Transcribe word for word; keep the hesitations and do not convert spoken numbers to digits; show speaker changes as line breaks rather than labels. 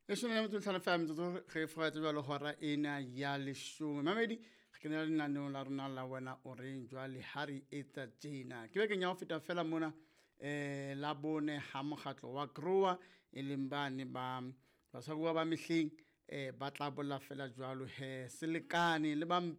e sone ya motho tlhana fam tso ge fa tso lo hora ena ya leshome mamedi ge ke na le nano la rona la wena orange wa le hari etsa tsena ke be ke nya go feta fela mona eh la bone ha mogatlo wa grower e lembane ba ba sa bua ba mehleng eh ba tla bola fela jwalo he selekane le ba